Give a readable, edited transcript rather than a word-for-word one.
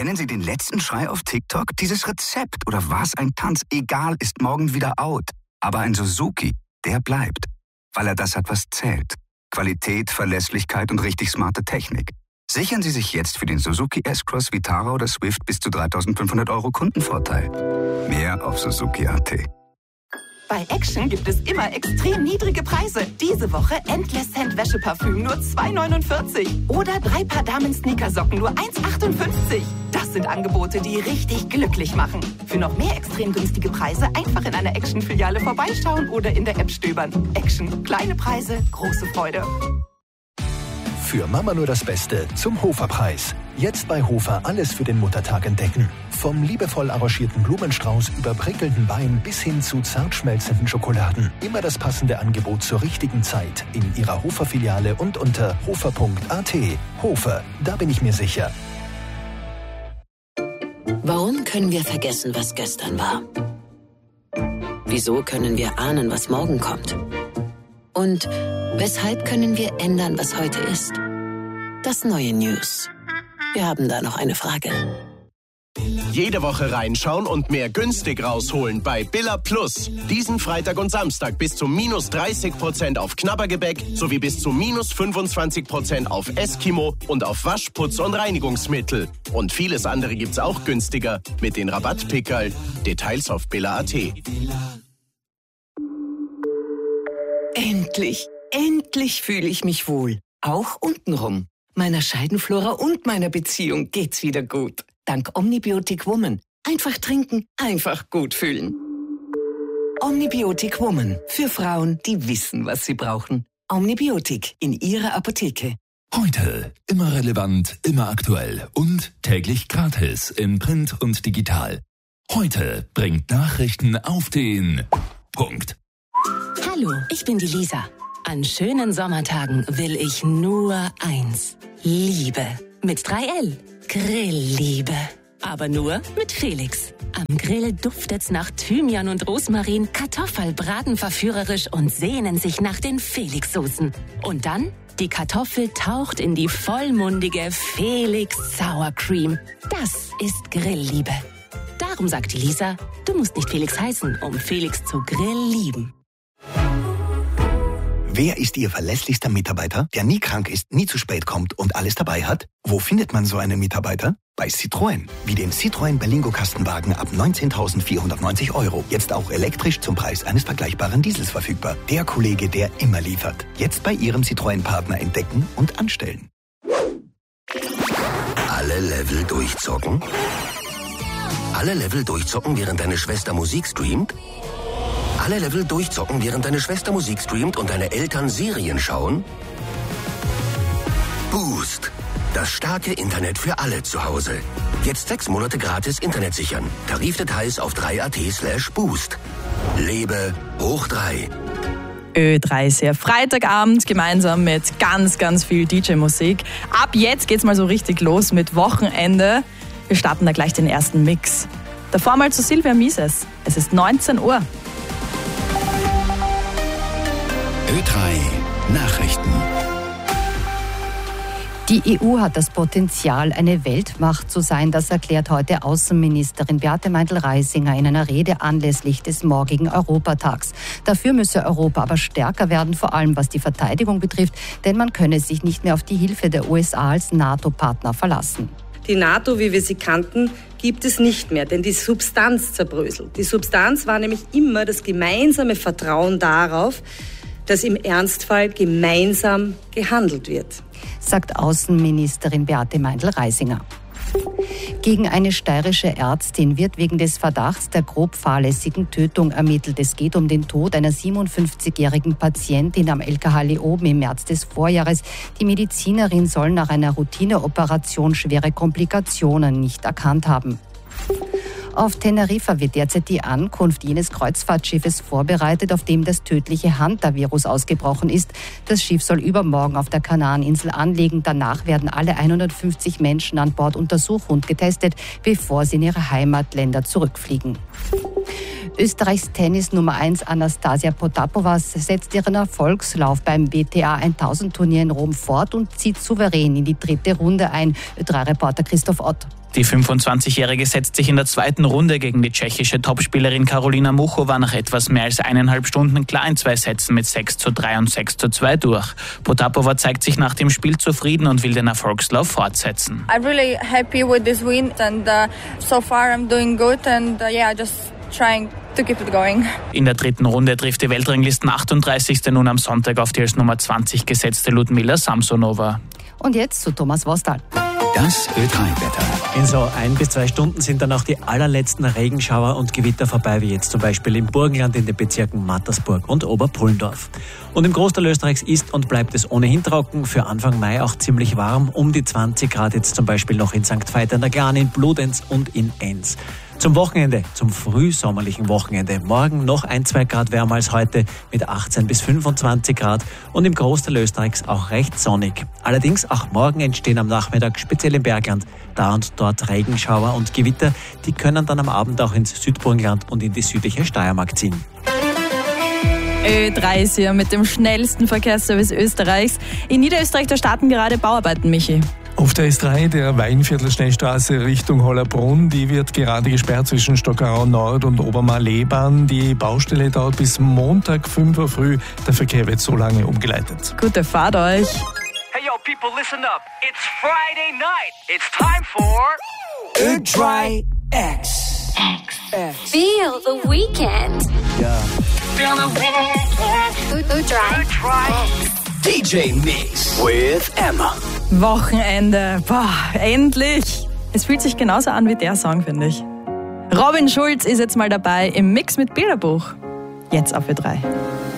Kennen Sie den letzten Schrei auf TikTok? Dieses Rezept oder was ein Tanz? Egal, ist morgen wieder out. Aber ein Suzuki, der bleibt. Weil er das hat, was zählt. Qualität, Verlässlichkeit und richtig smarte Technik. Sichern Sie sich jetzt für den Suzuki S-Cross, Vitara oder Swift bis zu 3.500 € Kundenvorteil. Mehr auf Suzuki.at. Bei Action gibt es immer extrem niedrige Preise. Diese Woche Endless Scent Wäscheparfüm nur 2,49. Oder 3 Paar Damen-Sneakersocken nur 1,58. Das sind Angebote, die richtig glücklich machen. Für noch mehr extrem günstige Preise einfach in einer Action-Filiale vorbeischauen oder in der App stöbern. Action. Kleine Preise, große Freude. Für Mama nur das Beste zum Hofer-Preis. Jetzt bei Hofer alles für den Muttertag entdecken. Vom liebevoll arrangierten Blumenstrauß über prickelnden Wein bis hin zu zart schmelzenden Schokoladen. Immer das passende Angebot zur richtigen Zeit in Ihrer Hofer-Filiale und unter hofer.at. Hofer, da bin ich mir sicher. Warum können wir vergessen, was gestern war? Wieso können wir ahnen, was morgen kommt? Und weshalb können wir ändern, was heute ist? Das neue News. Wir haben da noch eine Frage. Jede Woche reinschauen und mehr günstig rausholen bei Billa Plus. Diesen Freitag und Samstag bis zu minus 30% auf Knabbergebäck sowie bis zu minus 25% auf Eskimo und auf Waschputz und Reinigungsmittel. Und vieles andere gibt's auch günstiger mit den Rabattpickerl. Details auf Billa.at. Endlich fühle ich mich wohl. Auch untenrum. Meiner Scheidenflora und meiner Beziehung geht's wieder gut. Dank Omnibiotic Woman. Einfach trinken, einfach gut fühlen. Omnibiotic Woman. Für Frauen, die wissen, was sie brauchen. Omnibiotic in Ihrer Apotheke. Heute immer relevant, immer aktuell und täglich gratis in Print und digital. Heute bringt Nachrichten auf den Punkt. Hallo, ich bin die Lisa. An schönen Sommertagen will ich nur eins. Liebe. Mit 3L. Grillliebe. Aber nur mit Felix. Am Grill duftet's nach Thymian und Rosmarin, Kartoffelbraten verführerisch und sehnen sich nach den Felix-Soßen. Und dann, die Kartoffel taucht in die vollmundige Felix Sour Cream. Das ist Grillliebe. Darum sagt die Lisa, du musst nicht Felix heißen, um Felix zu grillieben. Wer ist Ihr verlässlichster Mitarbeiter, der nie krank ist, nie zu spät kommt und alles dabei hat? Wo findet man so einen Mitarbeiter? Bei Citroën. Wie den Citroën Berlingo Kastenwagen ab 19.490 €. Jetzt auch elektrisch zum Preis eines vergleichbaren Diesels verfügbar. Der Kollege, der immer liefert. Jetzt bei Ihrem Citroën-Partner entdecken und anstellen. Alle Level durchzocken? Alle Level durchzocken, während deine Schwester Musik streamt? Alle Level durchzocken, während deine Schwester Musik streamt und deine Eltern Serien schauen? Boost. Das starke Internet für alle zu Hause. Jetzt 6 Monate gratis Internet sichern. Tarifdetails auf 3.at/boost. Lebe hoch 3. Ö3 ist hier Freitagabend gemeinsam mit ganz, ganz viel DJ-Musik. Ab jetzt geht's mal so richtig los mit Wochenende. Wir starten da gleich den ersten Mix. Davor mal zu Silvia Mises. Es ist 19 Uhr. Ö3 Nachrichten. Die EU hat das Potenzial, eine Weltmacht zu sein. Das erklärt heute Außenministerin Beate Meindl-Reisinger in einer Rede anlässlich des morgigen Europatags. Dafür müsse Europa aber stärker werden, vor allem was die Verteidigung betrifft, denn man könne sich nicht mehr auf die Hilfe der USA als NATO-Partner verlassen. Die NATO, wie wir sie kannten, gibt es nicht mehr, denn die Substanz zerbröselt. Die Substanz war nämlich immer das gemeinsame Vertrauen darauf, dass im Ernstfall gemeinsam gehandelt wird, sagt Außenministerin Beate Meindl-Reisinger. Gegen eine steirische Ärztin wird wegen des Verdachts der grob fahrlässigen Tötung ermittelt. Es geht um den Tod einer 57-jährigen Patientin am LKH Leoben im März des Vorjahres. Die Medizinerin soll nach einer Routineoperation schwere Komplikationen nicht erkannt haben. Auf Teneriffa wird derzeit die Ankunft jenes Kreuzfahrtschiffes vorbereitet, auf dem das tödliche Hanta-Virus ausgebrochen ist. Das Schiff soll übermorgen auf der Kanareninsel anlegen. Danach werden alle 150 Menschen an Bord untersucht und getestet, bevor sie in ihre Heimatländer zurückfliegen. Österreichs Tennis Nummer 1 Anastasia Potapova setzt ihren Erfolgslauf beim WTA 1000 Turnier in Rom fort und zieht souverän in die dritte Runde ein. Ö3-Reporter Christoph Ott. Die 25-Jährige setzt sich in der zweiten Runde gegen die tschechische Topspielerin Karolina Muchova nach etwas mehr als 1,5 Stunden klar in 2 Sätzen mit 6:3 und 6:2 durch. Potapova zeigt sich nach dem Spiel zufrieden und will den Erfolgslauf fortsetzen. I'm really happy with this win and so far I'm doing good and just trying to keep it going. In der dritten Runde trifft die Weltranglisten 38. nun am Sonntag auf die als Nummer 20 gesetzte Ludmila Samsonova. Und jetzt zu Thomas Wostal. Das Ö3-Wetter. In so 1 bis 2 Stunden sind dann auch die allerletzten Regenschauer und Gewitter vorbei, wie jetzt zum Beispiel im Burgenland in den Bezirken Mattersburg und Oberpullendorf. Und im Großteil Österreichs ist und bleibt es ohnehin trocken, für Anfang Mai auch ziemlich warm, um die 20 Grad jetzt zum Beispiel noch in St. Veit an der Glan, in Bludenz und in Enns. Zum Wochenende, zum frühsommerlichen Wochenende, morgen noch 1-2 Grad wärmer als heute mit 18 bis 25 Grad und im Großteil Österreichs auch recht sonnig. Allerdings auch morgen entstehen am Nachmittag, speziell im Bergland, da und dort Regenschauer und Gewitter, die können dann am Abend auch ins Südburgenland und in die südliche Steiermark ziehen. Ö3 ist hier mit dem schnellsten Verkehrsservice Österreichs. In Niederösterreich, da starten gerade Bauarbeiten, Michi. Auf der S3 der Weinviertel-Schnellstraße Richtung Hollerbrunn, die wird gerade gesperrt zwischen Stockerau Nord und Obermar-Lehbahn. Die Baustelle dauert bis Montag 5 Uhr früh. Der Verkehr wird so lange umgeleitet. Gute Fahrt euch. Hey yo, people, listen up. It's Friday night. It's time for Ö3 X. Feel the weekend. Ja. Feel the weekend. Ö3 X. DJ Mix with Emma. Wochenende. Boah, endlich. Es fühlt sich genauso an wie der Song, finde ich. Robin Schulz ist jetzt mal dabei im Mix mit Bilderbuch. Jetzt auf Ö3.